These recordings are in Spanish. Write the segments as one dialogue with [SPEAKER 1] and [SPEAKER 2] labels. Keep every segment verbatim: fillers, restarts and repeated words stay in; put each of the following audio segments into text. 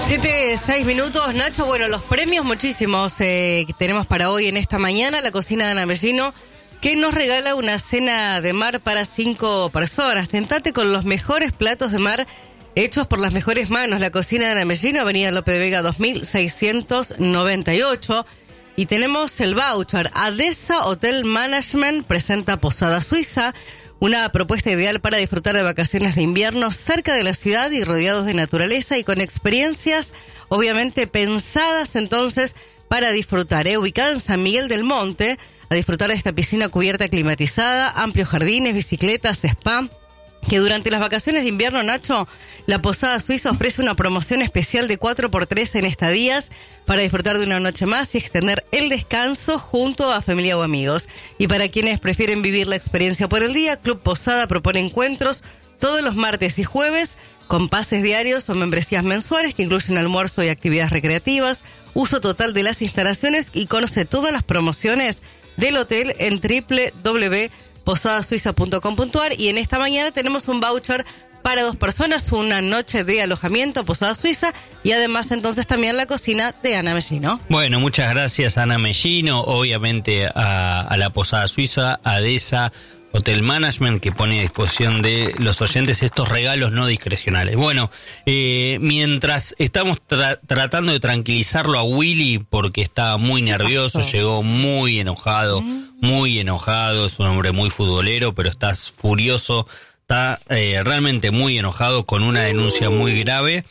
[SPEAKER 1] Siete, seis minutos, Nacho. Bueno, los premios muchísimos eh, que tenemos para hoy en esta mañana. La cocina de Ana Mellino, que nos regala una cena de mar para cinco personas. Tentate con los mejores platos de mar hechos por las mejores manos. La cocina de Ana Mellino, Avenida Lope de Vega dos mil seiscientos noventa y ocho. Y tenemos el voucher. Adesa Hotel Management presenta Posada Suiza, una propuesta ideal para disfrutar de vacaciones de invierno cerca de la ciudad y rodeados de naturaleza y con experiencias obviamente pensadas entonces para disfrutar. ¿eh? Ubicada en San Miguel del Monte, a disfrutar de esta piscina cubierta climatizada, amplios jardines, bicicletas, spa. Que durante las vacaciones de invierno, Nacho, la Posada Suiza ofrece una promoción especial de cuatro por tres en estadías para disfrutar de una noche más y extender el descanso junto a familia o amigos. Y para quienes prefieren vivir la experiencia por el día, Club Posada propone encuentros todos los martes y jueves con pases diarios o membresías mensuales que incluyen almuerzo y actividades recreativas, uso total de las instalaciones y conoce todas las promociones del hotel en doble u doble u doble u punto posada suiza punto com punto a r. Y en esta mañana tenemos un voucher para dos personas, una noche de alojamiento Posada Suiza y además entonces también la cocina de Ana Mellino.
[SPEAKER 2] Bueno, muchas gracias Ana Mellino, obviamente a, a la Posada Suiza, a Adesa Hotel Management, que pone a disposición de los oyentes estos regalos no discrecionales. Bueno, eh, mientras estamos tra- tratando de tranquilizarlo a Willy, porque está muy nervioso, llegó muy enojado, muy enojado, es un hombre muy futbolero, pero está furioso, está eh, realmente muy enojado con una denuncia muy grave.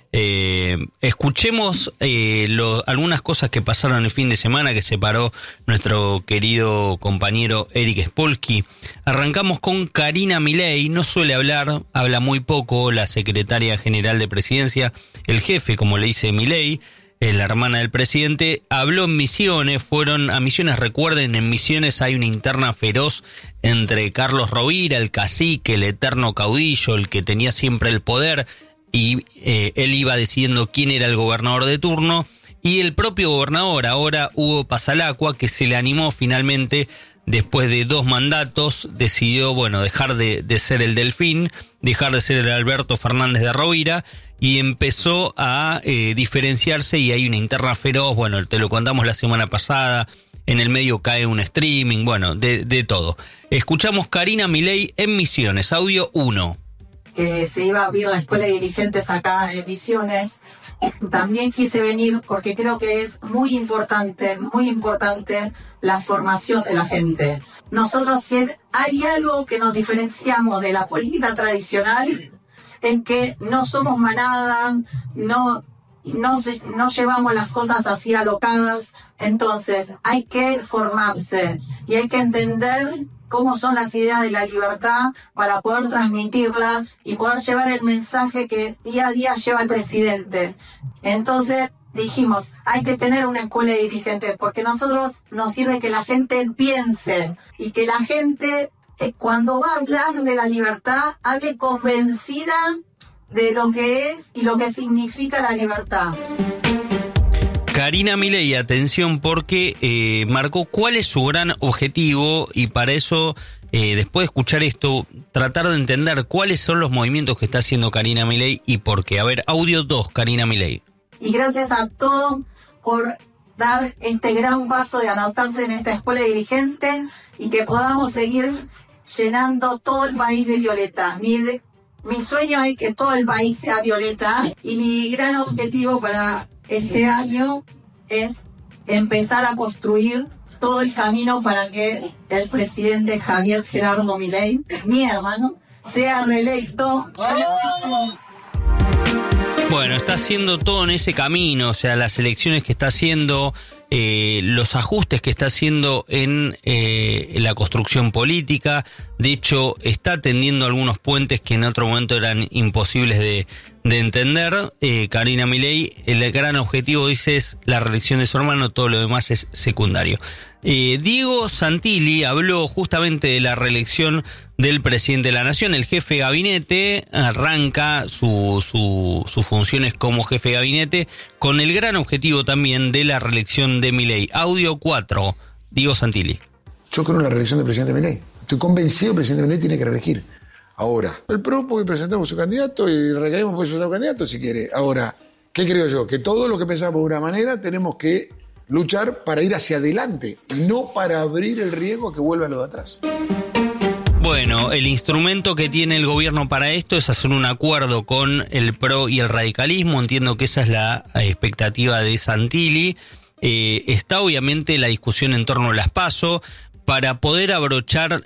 [SPEAKER 2] Eh, escuchemos eh, lo, algunas cosas que pasaron el fin de semana que separó nuestro querido compañero Eric Spolsky. Arrancamos con Karina Milei. No suele hablar, habla muy poco la secretaria general de Presidencia, el jefe, como le dice Milei, eh, la hermana del presidente, habló en Misiones, fueron a Misiones. Recuerden, en Misiones hay una interna feroz entre Carlos Rovira, el cacique, el eterno caudillo, el que tenía siempre el poder, y eh, él iba decidiendo quién era el gobernador de turno, y el propio gobernador, ahora Hugo Pasalacqua, que se le animó finalmente, después de dos mandatos, decidió, bueno, dejar de, de ser el Delfín, dejar de ser el Alberto Fernández de Rovira, y empezó a eh, diferenciarse, y hay una interna feroz. Bueno, te lo contamos la semana pasada, en el medio cae un streaming, bueno, de, de todo. Escuchamos Karina Milei en Misiones, audio uno.
[SPEAKER 3] Que se iba a abrir la escuela de dirigentes acá en Misiones. También quise venir porque creo que es muy importante, muy importante la formación de la gente. Nosotros, si hay algo que nos diferenciamos de la política tradicional, en que no somos manada, no, no, no llevamos las cosas así alocadas. Entonces hay que formarse y hay que entender cómo son las ideas de la libertad para poder transmitirla y poder llevar el mensaje que día a día lleva el presidente. Entonces dijimos, hay que tener una escuela de dirigentes, porque a nosotros nos sirve que la gente piense y que la gente, eh, cuando va a hablar de la libertad, hable convencida de lo que es y lo que significa la libertad.
[SPEAKER 2] Karina Milei, atención, porque eh, marcó cuál es su gran objetivo, y para eso, eh, después de escuchar esto, tratar de entender cuáles son los movimientos que está haciendo Karina Milei y por qué. A ver, audio dos, Karina Milei.
[SPEAKER 3] Y gracias a todos por dar este gran paso de anotarse en esta escuela de dirigentes y que podamos seguir llenando todo el país de violeta. Mi, de, mi sueño es que todo el país sea violeta, y mi gran objetivo para este año es empezar a construir todo el camino para que el presidente Javier Gerardo Milei, mi hermano, sea reelecto.
[SPEAKER 2] Bueno, está haciendo todo en ese camino, o sea, las elecciones que está haciendo, eh, los ajustes que está haciendo en eh, la construcción política. De hecho, está tendiendo algunos puentes que en otro momento eran imposibles de, de entender. Eh, Karina Milei, el gran objetivo, dice, es la reelección de su hermano, todo lo demás es secundario. Eh, Diego Santilli habló justamente de la reelección del presidente de la Nación. El jefe de gabinete arranca su, su, sus funciones como jefe de gabinete con el gran objetivo también de la reelección de Milei. Audio cuatro, Diego Santilli.
[SPEAKER 4] Yo creo en la reelección del presidente Milei. Estoy convencido que el presidente Milei tiene que reelegir. Ahora, el P R O puede presentar su candidato y recaemos puede presentar un candidato si quiere. Ahora, ¿Qué creo yo? Que todo lo que pensamos de una manera tenemos que luchar para ir hacia adelante y no para abrir el riesgo a que vuelva lo de atrás.
[SPEAKER 2] Bueno, el instrumento que tiene el gobierno para esto es hacer un acuerdo con el P R O y el radicalismo. Entiendo que esa es la expectativa de Santilli. Eh, está obviamente la discusión en torno a las PASO. Para poder abrochar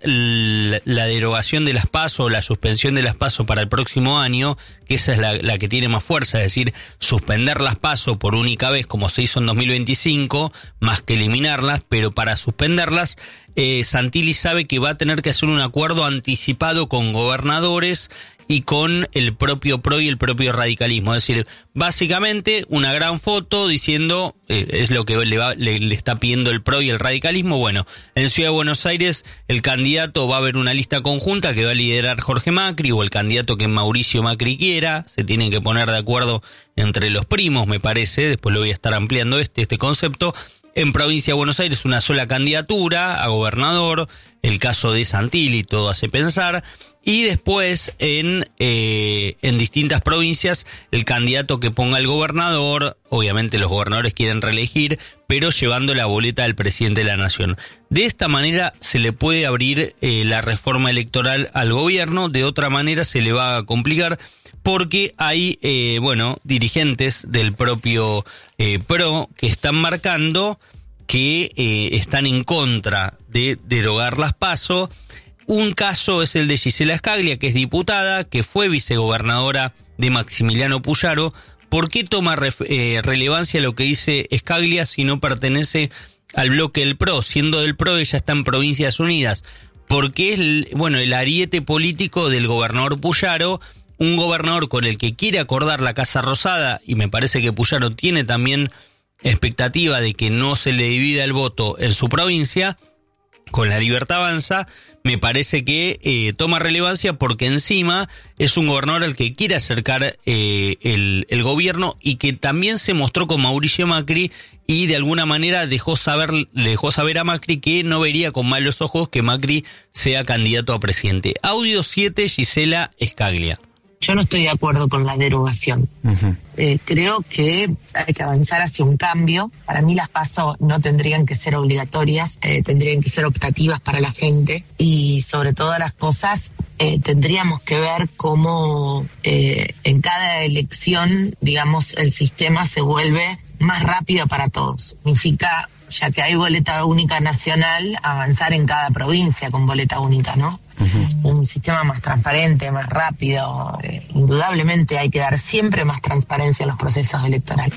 [SPEAKER 2] la derogación de las PASO o la suspensión de las PASO para el próximo año, que esa es la, la que tiene más fuerza, es decir, suspender las PASO por única vez como se hizo en dos mil veinticinco, más que eliminarlas, pero para suspenderlas, eh, Santilli sabe que va a tener que hacer un acuerdo anticipado con gobernadores y con el propio P R O y el propio radicalismo. Es decir, básicamente una gran foto diciendo, eh, es lo que le, va, le, le está pidiendo el P R O y el radicalismo. Bueno, en Ciudad de Buenos Aires el candidato va a haber una lista conjunta que va a liderar Jorge Macri o el candidato que Mauricio Macri quiera. Se tienen que poner de acuerdo entre los primos, me parece. Después lo voy a estar ampliando este, este concepto. En Provincia de Buenos Aires una sola candidatura a gobernador, el caso de Santilli, todo hace pensar. Y después en eh, en distintas provincias el candidato que ponga el gobernador, obviamente los gobernadores quieren reelegir, pero llevando la boleta del presidente de la nación. De esta manera se le puede abrir eh, la reforma electoral al gobierno, de otra manera se le va a complicar porque hay, eh, bueno, dirigentes del propio eh, P R O que están marcando que eh, están en contra de derogar las PASO. Un caso es el de Gisela Scalia, que es diputada, que fue vicegobernadora de Maximiliano Puyaro. ¿Por qué toma ref- eh, relevancia lo que dice Scalia si no pertenece al bloque del P R O? Siendo del P R O, ella está en Provincias Unidas. Porque es, el, bueno, el ariete político del gobernador Puyaro, un gobernador con el que quiere acordar la Casa Rosada, y me parece que Puyaro tiene también expectativa de que no se le divida el voto en su provincia. Con La Libertad Avanza, me parece que eh, toma relevancia porque encima es un gobernador al que quiere acercar eh, el, el gobierno y que también se mostró con Mauricio Macri y de alguna manera dejó saber, le dejó saber a Macri que no vería con malos ojos que Macri sea candidato a presidente. Audio siete, Gisela Scalia.
[SPEAKER 5] Yo no estoy de acuerdo con la derogación. Uh-huh. Eh, creo que hay que avanzar hacia un cambio. Para mí las PASO no tendrían que ser obligatorias, eh, tendrían que ser optativas para la gente y sobre todas las cosas eh, tendríamos que ver cómo eh, en cada elección, digamos, el sistema se vuelve más rápido para todos. Significa, ya que hay boleta única nacional, avanzar en cada provincia con boleta única, ¿no? Uh-huh. Un sistema más transparente, más rápido. Eh, indudablemente hay que dar siempre más transparencia en los procesos electorales.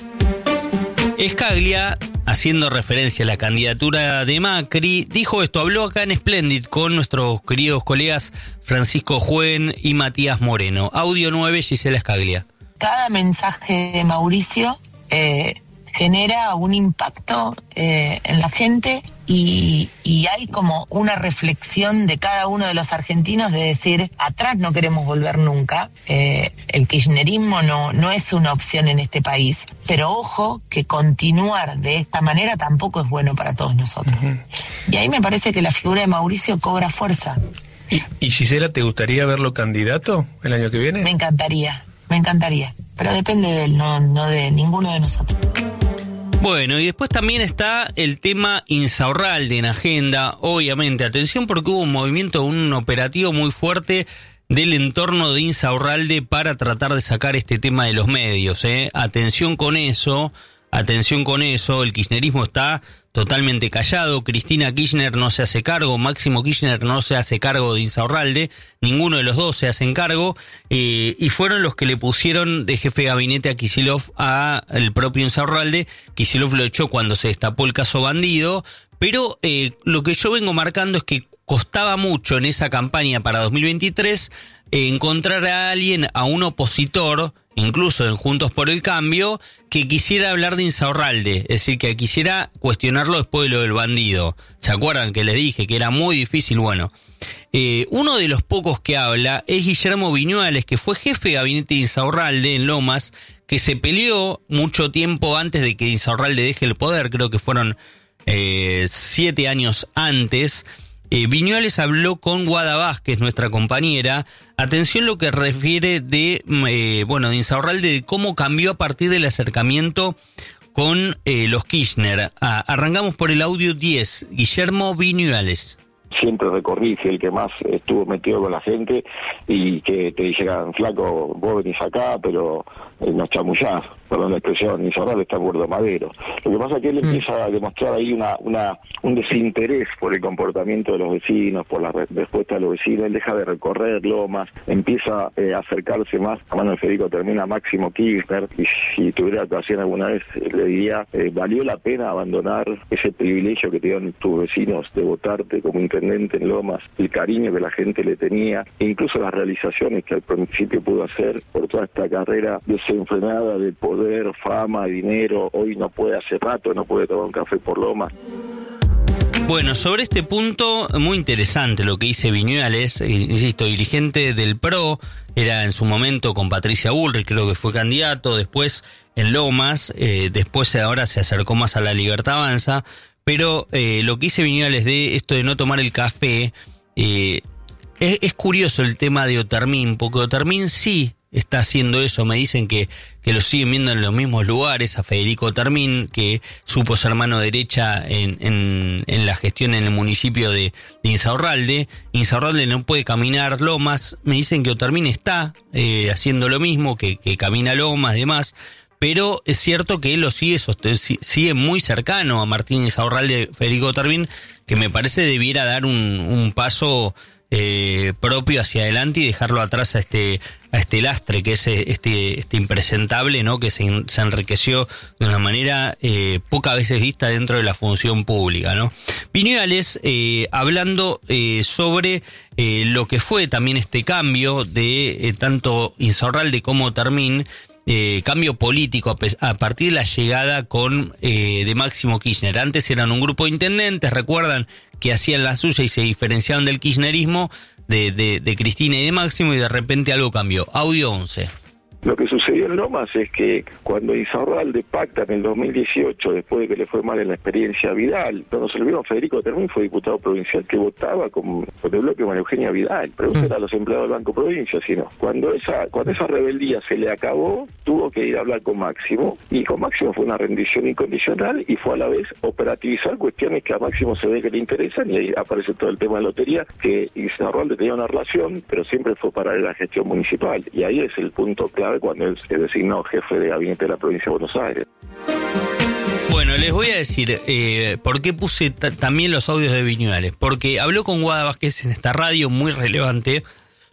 [SPEAKER 2] Scalia, haciendo referencia a la candidatura de Macri, dijo esto, habló acá en Splendid con nuestros queridos colegas Francisco Juen y Matías Moreno. Audio nueve, Gisela Scalia.
[SPEAKER 5] Cada mensaje de Mauricio eh, genera un impacto eh, en la gente y, y hay como una reflexión de cada uno de los argentinos de decir, atrás no queremos volver nunca, eh, el kirchnerismo no, no es una opción en este país, pero ojo que continuar de esta manera tampoco es bueno para todos nosotros. Uh-huh. Y ahí me parece que la figura de Mauricio cobra fuerza.
[SPEAKER 6] ¿Y, y Gisela, te gustaría verlo candidato el año que viene?
[SPEAKER 5] Me encantaría, me encantaría, pero depende de él, no, no de ninguno de nosotros.
[SPEAKER 2] Bueno, y después también está el tema Insaurralde en agenda, obviamente. Atención porque hubo un movimiento, un operativo muy fuerte del entorno de Insaurralde para tratar de sacar este tema de los medios, ¿eh? Atención con eso, atención con eso, el kirchnerismo está totalmente callado, Cristina Kirchner no se hace cargo, Máximo Kirchner no se hace cargo de Insaurralde, ninguno de los dos se hacen cargo, eh, y fueron los que le pusieron de jefe de gabinete a Kicillof al propio Insaurralde. Kicillof lo echó cuando se destapó el caso Bandido, pero eh, lo que yo vengo marcando es que costaba mucho en esa campaña para dos mil veintitrés eh, encontrar a alguien, a un opositor, incluso en Juntos por el Cambio, que quisiera hablar de Insaurralde, es decir, que quisiera cuestionarlo después de lo del Bandido. ¿Se acuerdan que les dije que era muy difícil? Bueno, eh, uno de los pocos que habla es Guillermo Viñuales, que fue jefe de gabinete de Insaurralde en Lomas, que se peleó mucho tiempo antes de que Insaurralde deje el poder, creo que fueron eh, siete años antes, Eh, Viñuales habló con Guada Vázquez, nuestra compañera. Atención lo que refiere de, eh, bueno, de Insaurralde, de cómo cambió a partir del acercamiento con eh, los Kirchner. Ah, arrancamos por el audio diez, Guillermo Viñuales.
[SPEAKER 7] Siempre recorrí, fui el que más estuvo metido con la gente y que te dijeran, flaco, vos venís acá, pero eh, nos chamullás, perdón la expresión, Insaurralde está en Puerto Madero. Lo que pasa es que él mm. empieza a demostrar ahí una, una un desinterés por el comportamiento de los vecinos, por la re- respuesta de los vecinos. Él deja de recorrer lomas, empieza eh, a acercarse más a Manuel Federico Termina, Máximo Kirchner, y si tuviera ocasión alguna vez le diría, eh, valió la pena abandonar ese privilegio que te dieron tus vecinos de votarte como intendente en Lomas, el cariño que la gente le tenía, e incluso las realizaciones que al principio pudo hacer por toda esta carrera desenfrenada de poder, fama, dinero. Hoy no puede, hace rato no puede tomar un café por Lomas.
[SPEAKER 2] Bueno, sobre este punto, muy interesante lo que dice Viñuales, insisto, dirigente del P R O, era en su momento con Patricia Bullrich, creo que fue candidato, después en Lomas, eh, después ahora se acercó más a la Libertad Avanza, pero eh, lo que dice Viñuales de esto de no tomar el café, eh, es, es curioso el tema de Otermín, porque Otermín sí está haciendo eso. Me dicen que, que lo siguen viendo en los mismos lugares, a Federico Otermín, que supo ser mano derecha en, en, en la gestión en el municipio de, de Insaurralde. Insaurralde no puede caminar Lomas, me dicen que Otermín está eh, haciendo lo mismo, que, que camina Lomas, demás. Pero es cierto que él lo sigue, sigue muy cercano a Martín Insaurralde, Federico Otermín, que me parece debiera dar un, un paso eh, propio hacia adelante y dejarlo atrás a este a este lastre, que es este este impresentable, ¿no? Que se, se enriqueció de una manera eh, pocas veces vista dentro de la función pública, ¿no? Viñuales, eh, hablando eh, sobre eh, lo que fue también este cambio de eh, tanto Insaurralde como Otermín, Eh, cambio político a, pe- a partir de la llegada con eh, de Máximo Kirchner. Antes eran un grupo de intendentes, recuerdan, que hacían la suya y se diferenciaban del kirchnerismo de, de, de Cristina y de Máximo, y de repente algo cambió. Audio once.
[SPEAKER 7] Lo que sucedió en Lomas es que cuando Insaurralde pacta en el dos mil dieciocho, después de que le fue mal en la experiencia Vidal, cuando se lo vieron, Federico Termín fue diputado provincial que votaba con, con el bloque de María Eugenia Vidal, pero no eran los empleados del Banco Provincia, sino cuando esa cuando esa rebeldía se le acabó, tuvo que ir a hablar con Máximo, y con Máximo fue una rendición incondicional y fue a la vez operativizar cuestiones que a Máximo se ve que le interesan, y ahí aparece todo el tema de lotería, que Insaurralde tenía una relación, pero siempre fue para la gestión municipal, y ahí es el punto clave cuando él se designó jefe de gabinete de la provincia de Buenos Aires.
[SPEAKER 2] Bueno, les voy a decir eh, por qué puse t- también los audios de Viñuales, porque habló con Guada Vázquez en esta radio, muy relevante,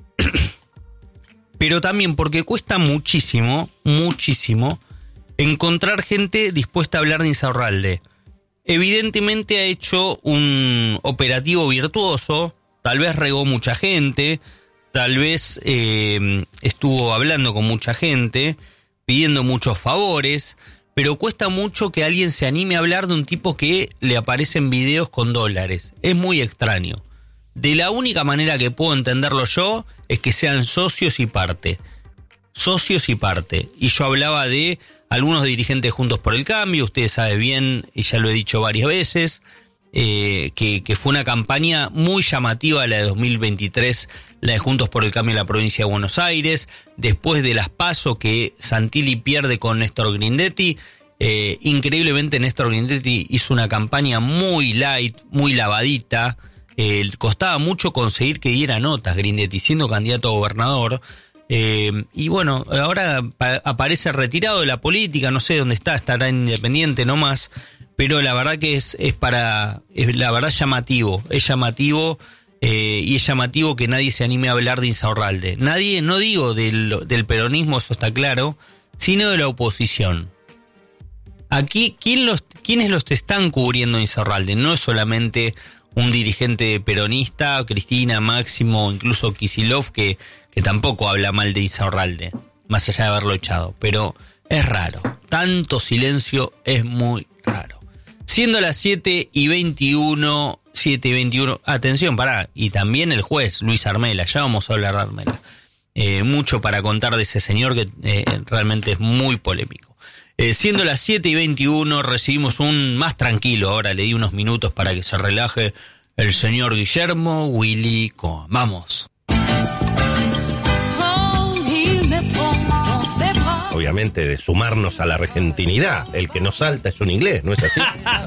[SPEAKER 2] pero también porque cuesta muchísimo, muchísimo, encontrar gente dispuesta a hablar de Insaurralde. Evidentemente ha hecho un operativo virtuoso, tal vez regó mucha gente, tal vez eh, estuvo hablando con mucha gente, pidiendo muchos favores, pero cuesta mucho que alguien se anime a hablar de un tipo que le aparecen videos con dólares. Es muy extraño. De la única manera que puedo entenderlo yo es que sean socios y parte. Socios y parte. Y yo hablaba de algunos dirigentes Juntos por el Cambio, ustedes saben bien, y ya lo he dicho varias veces, Eh, que, que fue una campaña muy llamativa la de dos mil veintitrés, la de Juntos por el Cambio en la provincia de Buenos Aires, después de las PASO que Santilli pierde con Néstor Grindetti. Eh, increíblemente Néstor Grindetti hizo una campaña muy light, muy lavadita, eh, costaba mucho conseguir que diera notas Grindetti siendo candidato a gobernador, eh, y bueno, ahora pa- aparece retirado de la política, no sé dónde está, estará independiente nomás. Pero la verdad que es, es para, es la verdad llamativo, es llamativo eh, y es llamativo que nadie se anime a hablar de Insaurralde. Nadie, no digo del, del peronismo, eso está claro, sino de la oposición. Aquí, ¿quién los, ¿quiénes los están cubriendo Insaurralde? No es solamente un dirigente peronista, Cristina, Máximo, incluso Kicillof, que, que tampoco habla mal de Insaurralde, más allá de haberlo echado, pero es raro. Tanto silencio es muy raro. Siendo las siete y veintiuno, siete y veintiuno, atención, pará, y también el juez Luis Armela, ya vamos a hablar de Armela. Eh, mucho para contar de ese señor que eh, realmente es muy polémico. Eh, siendo las siete y veintiuno, recibimos un más tranquilo, ahora le di unos minutos para que se relaje el señor Guillermo Willy Cohen. Vamos.
[SPEAKER 8] Obviamente de sumarnos a la argentinidad. El que no salta es un inglés, ¿no es así?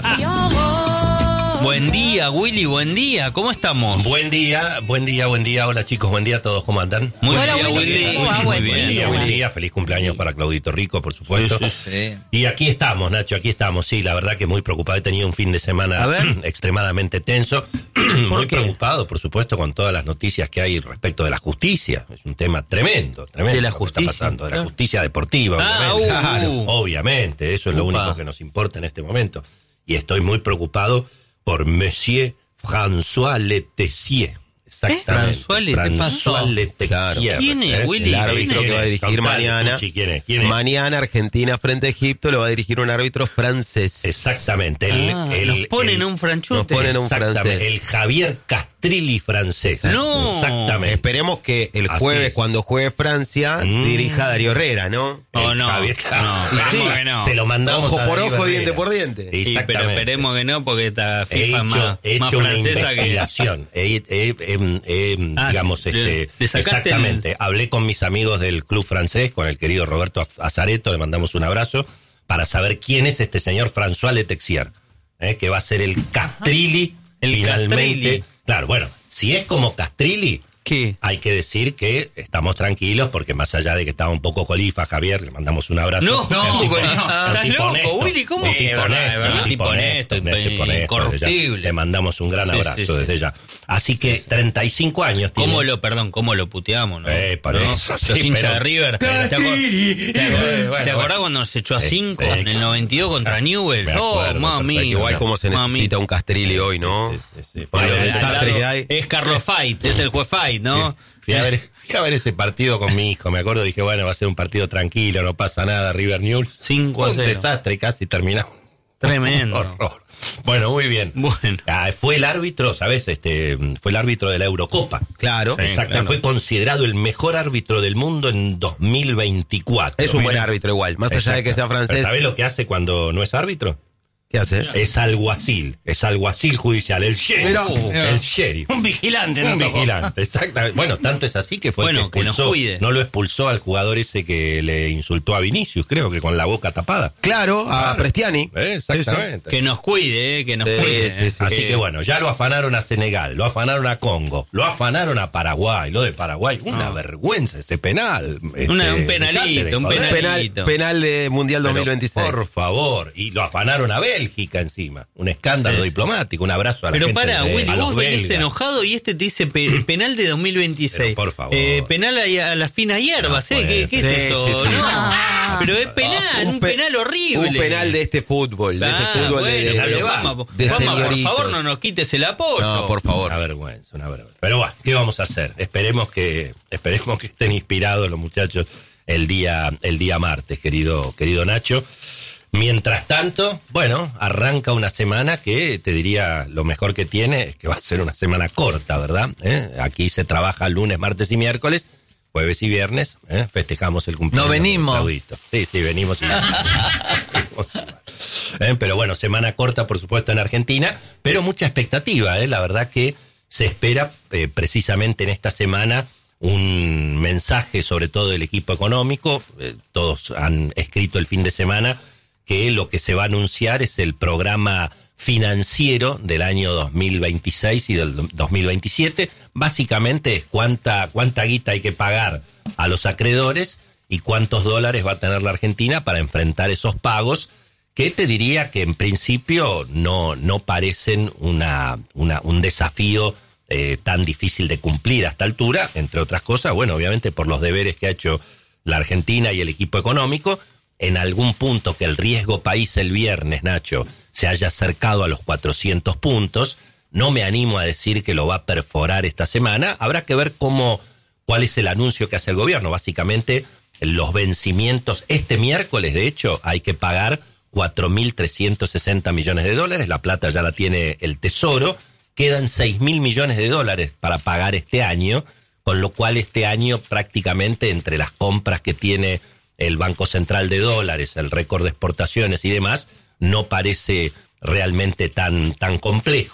[SPEAKER 2] Buen día, Willy, buen día. ¿Cómo estamos?
[SPEAKER 8] Buen día, buen día, buen día. Hola chicos, buen día a todos. ¿Cómo andan?
[SPEAKER 2] Muy
[SPEAKER 1] Hola,
[SPEAKER 2] bien,
[SPEAKER 1] Willy.
[SPEAKER 2] Willy.
[SPEAKER 1] ¿Cómo va?
[SPEAKER 2] Muy
[SPEAKER 1] Buen
[SPEAKER 2] bien.
[SPEAKER 8] Buen día, buen día. Feliz cumpleaños para Claudito Rico, por supuesto.
[SPEAKER 2] Sí, sí, sí.
[SPEAKER 8] Y aquí estamos, Nacho, aquí estamos. Sí, la verdad que muy preocupado. He tenido un fin de semana
[SPEAKER 2] A ver.
[SPEAKER 8] extremadamente tenso. Muy
[SPEAKER 2] qué?
[SPEAKER 8] preocupado, por supuesto, con todas las noticias que hay respecto de la justicia. Es un tema tremendo, tremendo.
[SPEAKER 2] ¿De la
[SPEAKER 8] lo que
[SPEAKER 2] justicia?
[SPEAKER 8] Está pasando, de la
[SPEAKER 2] Ah.
[SPEAKER 8] justicia deportiva,
[SPEAKER 2] Ah,
[SPEAKER 8] obviamente.
[SPEAKER 2] uh,
[SPEAKER 8] Claro,
[SPEAKER 2] uh.
[SPEAKER 8] obviamente, eso es lo
[SPEAKER 2] Upa.
[SPEAKER 8] único que nos importa en este momento. Y estoy muy preocupado por Monsieur François Letessier. Exactamente.
[SPEAKER 2] François Letessier.
[SPEAKER 8] François Letessier.
[SPEAKER 9] Claro.
[SPEAKER 2] ¿Quién es,
[SPEAKER 8] ¿eh?
[SPEAKER 2] Willy?
[SPEAKER 9] El árbitro
[SPEAKER 2] ¿Quién
[SPEAKER 9] que va a
[SPEAKER 2] es?
[SPEAKER 9] dirigir
[SPEAKER 8] Contale,
[SPEAKER 9] mañana.
[SPEAKER 8] Pucci, ¿quién es? ¿Quién es?
[SPEAKER 9] Mañana Argentina frente a Egipto lo va a dirigir un árbitro francés.
[SPEAKER 8] Exactamente. El,
[SPEAKER 2] Ah,
[SPEAKER 8] el-
[SPEAKER 2] nos ponen
[SPEAKER 8] el-
[SPEAKER 2] un franchute.
[SPEAKER 9] nos ponen un
[SPEAKER 8] Exactamente.
[SPEAKER 9] francés.
[SPEAKER 8] El Javier Castrilli francés.
[SPEAKER 2] No.
[SPEAKER 8] Exactamente.
[SPEAKER 9] Esperemos que el
[SPEAKER 8] Así
[SPEAKER 9] jueves,
[SPEAKER 8] es.
[SPEAKER 9] cuando juegue Francia,
[SPEAKER 8] Mm.
[SPEAKER 9] dirija a Darío Herrera, ¿no?
[SPEAKER 2] Oh,
[SPEAKER 8] El
[SPEAKER 2] no,
[SPEAKER 8] Javier-
[SPEAKER 2] no,
[SPEAKER 8] Y
[SPEAKER 2] esperemos
[SPEAKER 8] sí,
[SPEAKER 2] que no.
[SPEAKER 8] Se lo mandamos
[SPEAKER 9] Ojo
[SPEAKER 8] a
[SPEAKER 9] por
[SPEAKER 8] Darío
[SPEAKER 9] ojo,
[SPEAKER 8] Herrera.
[SPEAKER 9] diente por diente.
[SPEAKER 2] Sí, pero
[SPEAKER 8] Exactamente.
[SPEAKER 2] esperemos que no, porque esta
[SPEAKER 8] He
[SPEAKER 2] FIFA
[SPEAKER 8] hecho,
[SPEAKER 2] más,
[SPEAKER 8] he
[SPEAKER 2] más
[SPEAKER 8] hecho una
[SPEAKER 2] francesa que...
[SPEAKER 8] investigación. He- he- he- he,
[SPEAKER 2] Ah,
[SPEAKER 8] digamos,
[SPEAKER 2] le-
[SPEAKER 8] este,
[SPEAKER 2] le sacaste
[SPEAKER 8] exactamente. Hablé con mis amigos del club francés, con el querido Roberto Azareto, le mandamos un abrazo, para saber quién es este señor François Letessier, ¿eh? que va a ser el Castrilli,
[SPEAKER 2] El
[SPEAKER 8] finalmente.
[SPEAKER 2] Castrilli.
[SPEAKER 8] Claro, bueno, si es como Castrilli,
[SPEAKER 2] ¿Qué?
[SPEAKER 8] hay que decir que estamos tranquilos, porque más allá de que estaba un poco colifa, Javier, le mandamos un abrazo.
[SPEAKER 2] No,
[SPEAKER 8] Es un tipo-
[SPEAKER 2] no,
[SPEAKER 8] es un
[SPEAKER 2] estás
[SPEAKER 8] tipo
[SPEAKER 2] loco,
[SPEAKER 8] honesto,
[SPEAKER 2] Willy, ¿cómo?
[SPEAKER 8] un tipo
[SPEAKER 2] Es verdad,
[SPEAKER 8] honesto,
[SPEAKER 2] es verdad.
[SPEAKER 8] un tipo
[SPEAKER 2] Tipo
[SPEAKER 8] honesto,
[SPEAKER 2] honesto,
[SPEAKER 8] un tipo honesto,
[SPEAKER 2] incorruptible.
[SPEAKER 8] desde ya. Le mandamos un gran
[SPEAKER 2] Sí,
[SPEAKER 8] abrazo
[SPEAKER 2] sí, sí.
[SPEAKER 8] desde ya. Así que treinta y cinco años tiene.
[SPEAKER 2] ¿Cómo lo, perdón, cómo lo puteamos, no?
[SPEAKER 8] Eh, por
[SPEAKER 2] ¿No?
[SPEAKER 8] eso,
[SPEAKER 2] Los
[SPEAKER 8] sí,
[SPEAKER 2] hinchas
[SPEAKER 8] pero-
[SPEAKER 2] de River. ¿Te, acor-
[SPEAKER 8] Castrilli.
[SPEAKER 2] te acor-
[SPEAKER 8] Eh, bueno,
[SPEAKER 2] ¿te acordás
[SPEAKER 8] bueno.
[SPEAKER 2] cuando nos echó a
[SPEAKER 8] Sí,
[SPEAKER 2] cinco
[SPEAKER 8] sí,
[SPEAKER 2] en el
[SPEAKER 8] claro.
[SPEAKER 2] noventa y dos contra Newell?
[SPEAKER 8] Me
[SPEAKER 2] Oh,
[SPEAKER 8] acuerdo,
[SPEAKER 2] mami.
[SPEAKER 8] perfecto.
[SPEAKER 9] Igual como se
[SPEAKER 2] Mami.
[SPEAKER 9] necesita un Castrilli hoy, ¿no?
[SPEAKER 8] Sí, sí, sí.
[SPEAKER 9] Con
[SPEAKER 8] Fui a
[SPEAKER 9] los
[SPEAKER 8] ver-
[SPEAKER 2] Al
[SPEAKER 9] desastres
[SPEAKER 2] lado
[SPEAKER 9] que hay.
[SPEAKER 2] Es Carlos Fight, es el juez Fight, ¿no?
[SPEAKER 8] Fui a, ver, fui a ver ese partido con mi hijo, me acuerdo, dije, bueno, va a ser un partido tranquilo, no pasa nada, River Newell's.
[SPEAKER 2] cinco a
[SPEAKER 8] Un
[SPEAKER 2] cero.
[SPEAKER 8] desastre, casi terminamos.
[SPEAKER 2] Tremendo.
[SPEAKER 8] Horror. Bueno, muy bien.
[SPEAKER 2] Bueno.
[SPEAKER 8] Ah, fue el árbitro, ¿sabes? Este, fue el árbitro de la Eurocopa.
[SPEAKER 9] Claro.
[SPEAKER 2] Sí.
[SPEAKER 8] Exacto,
[SPEAKER 2] claro.
[SPEAKER 8] fue considerado el mejor árbitro del mundo en dos mil veinticuatro.
[SPEAKER 9] Es un buen árbitro igual, más allá de que sea francés.
[SPEAKER 8] ¿Sabés lo que hace cuando no es árbitro?
[SPEAKER 9] ¿Qué hace?
[SPEAKER 8] Es alguacil, es alguacil judicial, el sheriff.
[SPEAKER 9] Mirá.
[SPEAKER 8] El sheriff.
[SPEAKER 2] Un vigilante,
[SPEAKER 8] Un
[SPEAKER 2] ¿no?
[SPEAKER 8] vigilante, exactamente. Bueno, tanto es así que fue
[SPEAKER 2] Bueno,
[SPEAKER 8] el que
[SPEAKER 2] que nos
[SPEAKER 8] expulsó,
[SPEAKER 2] cuide.
[SPEAKER 8] no lo expulsó al jugador ese que le insultó a Vinicius, creo que con la boca tapada.
[SPEAKER 9] Claro, a
[SPEAKER 8] Claro.
[SPEAKER 9] Prestiani.
[SPEAKER 8] Eh, Exactamente.
[SPEAKER 2] Que nos cuide, eh, que nos
[SPEAKER 9] Sí,
[SPEAKER 2] cuide.
[SPEAKER 9] sí, sí.
[SPEAKER 8] Así que bueno, ya lo afanaron a Senegal, lo afanaron a Congo, lo afanaron a Paraguay, lo de Paraguay, una
[SPEAKER 2] No.
[SPEAKER 8] vergüenza ese penal.
[SPEAKER 2] Una-
[SPEAKER 8] Este,
[SPEAKER 2] un penalito,
[SPEAKER 8] dejate de
[SPEAKER 2] un
[SPEAKER 8] joder.
[SPEAKER 2] penalito.
[SPEAKER 9] Penal, penal de Mundial
[SPEAKER 8] Pero,
[SPEAKER 9] dos mil veintiséis.
[SPEAKER 8] por favor, y lo afanaron a Bélgica encima, un escándalo
[SPEAKER 2] Sí, sí.
[SPEAKER 8] diplomático, un abrazo a la
[SPEAKER 2] Pero
[SPEAKER 8] gente
[SPEAKER 2] para,
[SPEAKER 8] de-
[SPEAKER 2] Willy,
[SPEAKER 8] a los
[SPEAKER 2] vos venís
[SPEAKER 8] belgas.
[SPEAKER 2] enojado y este te dice pe- penal de dos mil veintiséis.
[SPEAKER 8] Pero, por favor.
[SPEAKER 2] Eh, penal a, a las finas hierbas,
[SPEAKER 8] No
[SPEAKER 2] ¿eh? ¿Qué,
[SPEAKER 8] puede.
[SPEAKER 2] qué es
[SPEAKER 9] Sí,
[SPEAKER 2] eso?
[SPEAKER 9] sí, sí.
[SPEAKER 2] No. Pero es penal, un,
[SPEAKER 9] pe-
[SPEAKER 2] penal horrible.
[SPEAKER 9] Un penal de este fútbol, de este
[SPEAKER 2] Ah,
[SPEAKER 9] fútbol
[SPEAKER 2] bueno,
[SPEAKER 9] de, de,
[SPEAKER 2] pero
[SPEAKER 9] de-
[SPEAKER 2] vamos,
[SPEAKER 9] de
[SPEAKER 2] vamos, por
[SPEAKER 9] señoritos.
[SPEAKER 2] favor, no nos quites el apoyo.
[SPEAKER 9] No, por favor.
[SPEAKER 8] Una vergüenza, una vergüenza. Pero bueno, ¿qué vamos a hacer? Esperemos que, esperemos que estén inspirados los muchachos el día, el día martes, querido, querido Nacho. Mientras tanto, bueno, arranca una semana que te diría lo mejor que tiene es que va a ser una semana corta, ¿verdad? ¿Eh? Aquí se trabaja lunes, martes y miércoles, jueves y viernes, ¿eh? Festejamos el cumpleaños.
[SPEAKER 10] No venimos.
[SPEAKER 8] de Claudito. Sí, sí, venimos. Y... ¿Eh? Pero bueno, semana corta, por supuesto, en Argentina, pero mucha expectativa, ¿eh? La verdad que se espera eh, precisamente en esta semana un mensaje, sobre todo del equipo económico. Eh, todos han escrito el fin de semana que lo que se va a anunciar es el programa financiero del año dos mil veintiséis y del dos mil veintisiete. Básicamente es cuánta, cuánta guita hay que pagar a los acreedores y cuántos dólares va a tener la Argentina para enfrentar esos pagos, que te diría que en principio no, no parecen una, una, un desafío eh, tan difícil de cumplir a esta altura, entre otras cosas, bueno, obviamente por los deberes que ha hecho la Argentina y el equipo económico. En algún punto que el riesgo país el viernes, Nacho, se haya acercado a los cuatrocientos puntos, no me animo a decir que lo va a perforar esta semana. Habrá que ver cómo, cuál es el anuncio que hace el gobierno. Básicamente, los vencimientos, este miércoles, de hecho, hay que pagar cuatro mil trescientos sesenta millones de dólares, la plata ya la tiene el Tesoro, quedan seis mil millones de dólares para pagar este año, con lo cual este año prácticamente entre las compras que tiene el Banco Central de Dólares, el récord de exportaciones y demás, no parece realmente tan, tan complejo,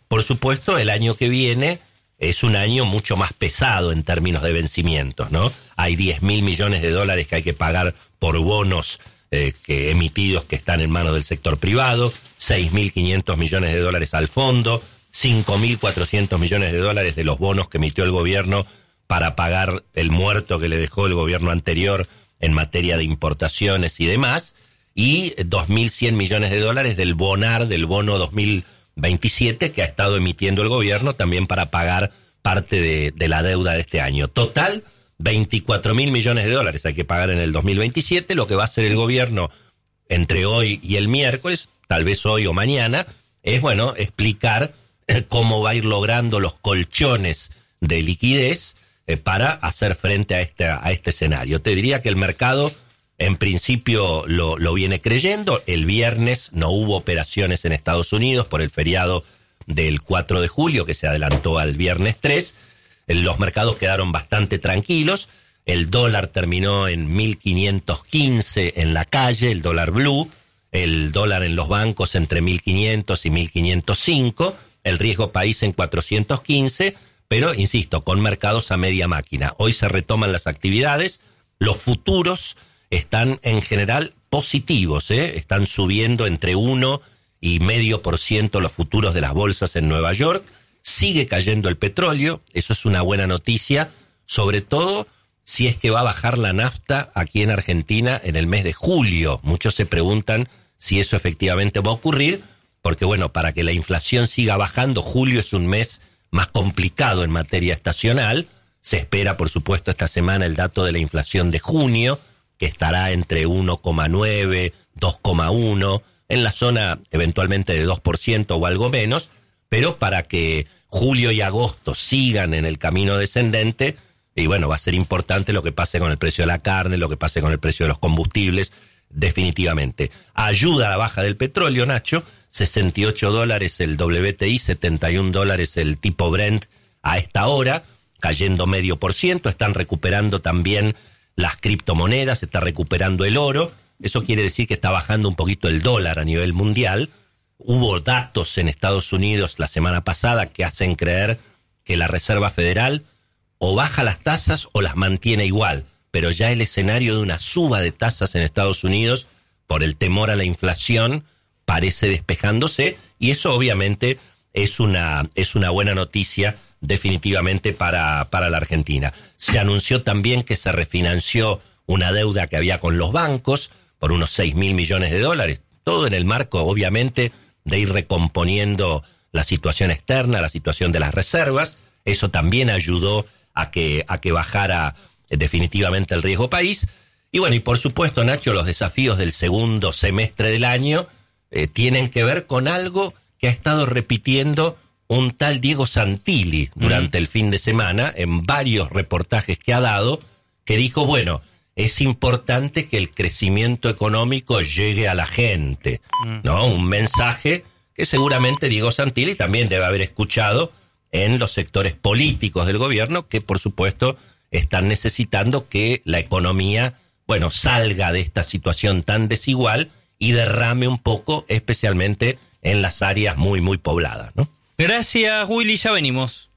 [SPEAKER 8] por supuesto, el año que viene es un año mucho más pesado en términos de vencimientos, ¿no? Hay diez mil millones de dólares que hay que pagar por bonos eh, que emitidos que están en manos del sector privado, seis mil quinientos millones de dólares al fondo, cinco mil cuatrocientos millones de dólares de los bonos que emitió el gobierno para pagar el muerto que le dejó el gobierno anterior en materia de importaciones y demás, y dos mil cien millones de dólares del bonar, del bono dos mil veintisiete que ha estado emitiendo el gobierno también para pagar parte de, de la deuda de este año. Total, veinticuatro mil millones de dólares hay que pagar en el dos mil veintisiete, lo que va a hacer el gobierno entre hoy y el miércoles, tal vez hoy o mañana, es, bueno, explicar cómo va a ir logrando los colchones de liquidez eh, para hacer frente a este, a este escenario. Te diría que el mercado en principio lo, lo viene creyendo. El viernes no hubo operaciones en Estados Unidos por el feriado del cuatro de julio que se adelantó al viernes tres. Los mercados quedaron bastante tranquilos. El dólar terminó en mil quinientos quince en la calle, el dólar blue. El dólar en los bancos entre mil quinientos y mil quinientos cinco. El riesgo país en cuatrocientos quince, pero, insisto, con mercados a media máquina. Hoy se retoman las actividades. Los futuros están en general positivos, ¿eh? Están subiendo entre uno y medio por ciento los futuros de las bolsas en Nueva York. Sigue cayendo el petróleo, eso es una buena noticia, sobre todo si es que va a bajar la nafta aquí en Argentina en el mes de julio. Muchos se preguntan si eso efectivamente va a ocurrir, porque bueno, para que la inflación siga bajando, julio es un mes más complicado en materia estacional. Se espera, por supuesto, esta semana el dato de la inflación de junio, que estará entre uno coma nueve, dos coma uno, en la zona eventualmente de dos por ciento o algo menos, pero para que julio y agosto sigan en el camino descendente, y bueno, va a ser importante lo que pase con el precio de la carne, lo que pase con el precio de los combustibles, definitivamente. Ayuda a la baja del petróleo, Nacho, sesenta y ocho dólares el W T I, setenta y un dólares el tipo Brent a esta hora, cayendo medio por ciento. Están recuperando también las criptomonedas, está recuperando el oro. Eso quiere decir que está bajando un poquito el dólar a nivel mundial. Hubo datos en Estados Unidos la semana pasada que hacen creer que la Reserva Federal o baja las tasas o las mantiene igual, pero ya el escenario de una suba de tasas en Estados Unidos por el temor a la inflación parece despejándose, y eso obviamente es una, es una buena noticia definitivamente para, para la Argentina. Se anunció también que se refinanció una deuda que había con los bancos por unos seis mil millones de dólares, todo en el marco obviamente de ir recomponiendo la situación externa, la situación de las reservas. Eso también ayudó a que, a que bajara eh, definitivamente el riesgo país. Y bueno, y por supuesto, Nacho, los desafíos del segundo semestre del año eh, tienen que ver con algo que ha estado repitiendo un tal Diego Santilli durante mm. el fin de semana en varios reportajes que ha dado, que dijo, bueno, es importante que el crecimiento económico llegue a la gente, mm. ¿no? Un mensaje que seguramente Diego Santilli también debe haber escuchado en los sectores políticos del gobierno, que por supuesto están necesitando que la economía, bueno, salga de esta situación tan desigual y derrame un poco, especialmente en las áreas muy, muy pobladas, ¿no?
[SPEAKER 2] Gracias, Willy, ya venimos.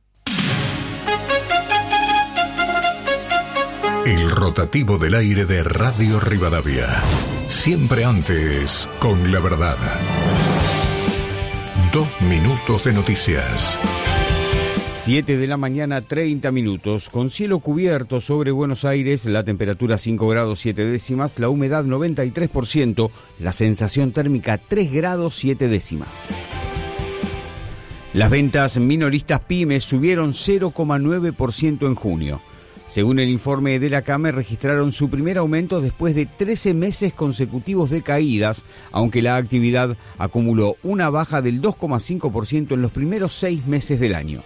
[SPEAKER 10] El rotativo del aire de Radio Rivadavia. Siempre antes, con la verdad. Dos minutos de noticias.
[SPEAKER 11] siete de la mañana, treinta minutos. Con cielo cubierto sobre Buenos Aires, la temperatura cinco grados siete décimas, la humedad noventa y tres por ciento, la sensación térmica tres grados siete décimas. Las ventas minoristas pymes subieron cero coma nueve por ciento en junio. Según el informe de la CAME, registraron su primer aumento después de trece meses consecutivos de caídas, aunque la actividad acumuló una baja del dos coma cinco por ciento en los primeros seis meses del año.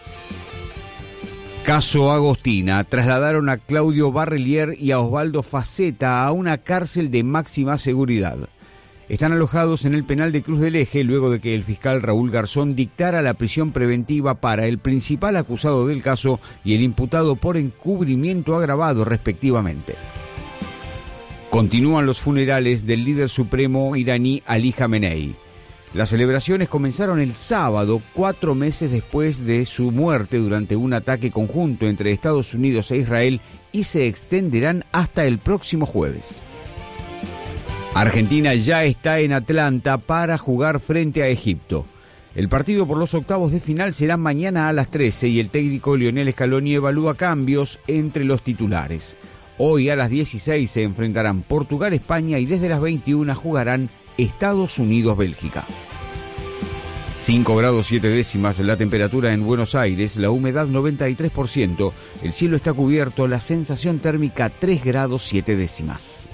[SPEAKER 11] Caso Agostina. Trasladaron a Claudio Barrelier y a Osvaldo Faceta a una cárcel de máxima seguridad. Están alojados en el penal de Cruz del Eje luego de que el fiscal Raúl Garzón dictara la prisión preventiva para el principal acusado del caso y el imputado por encubrimiento agravado, respectivamente. Continúan los funerales del líder supremo iraní Ali Jamenei. Las celebraciones comenzaron el sábado, cuatro meses después de su muerte durante un ataque conjunto entre Estados Unidos e Israel, y se extenderán hasta el próximo jueves. Argentina ya está en Atlanta para jugar frente a Egipto. El partido por los octavos de final será mañana a las trece y el técnico Lionel Scaloni evalúa cambios entre los titulares. Hoy a las dieciséis se enfrentarán Portugal-España y desde las veintiuna jugarán Estados Unidos-Bélgica. cinco grados siete décimas la temperatura en Buenos Aires, la humedad noventa y tres por ciento, el cielo está cubierto, la sensación térmica tres grados siete décimas.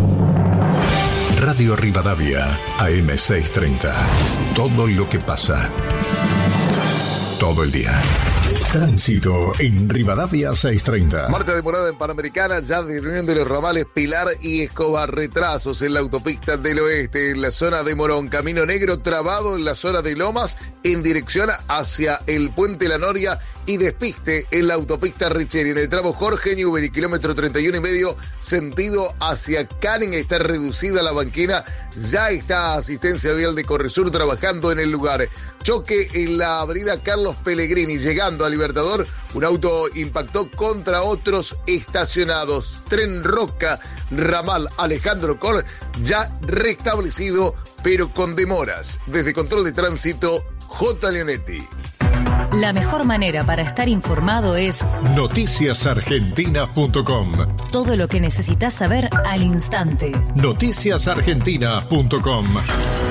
[SPEAKER 10] Radio Rivadavia, A M seiscientos treinta. Todo lo que pasa. Todo el día. Tránsito en Rivadavia seiscientos treinta.
[SPEAKER 12] Marcha demorada en Panamericana, ya disminuyendo los ramales Pilar y Escobar. Retrasos en la autopista del oeste, en la zona de Morón. Camino Negro trabado en la zona de Lomas, en dirección hacia el Puente La Noria. Y despiste en la autopista Richeri. En el tramo Jorge Newbery, kilómetro treinta y uno y medio, sentido hacia Canning. Está reducida la banquina. Ya está asistencia vial de Corresur trabajando en el lugar. Choque en la avenida Carlos Pellegrini. Llegando a Libertador, un auto impactó contra otros estacionados. Tren Roca, ramal Alejandro Cor, ya restablecido, pero con demoras. Desde Control de Tránsito, J. Leonetti.
[SPEAKER 13] La mejor manera para estar informado es
[SPEAKER 10] noticias argentinas punto com.
[SPEAKER 13] Todo lo que necesitas saber al instante.
[SPEAKER 10] noticias argentinas punto com.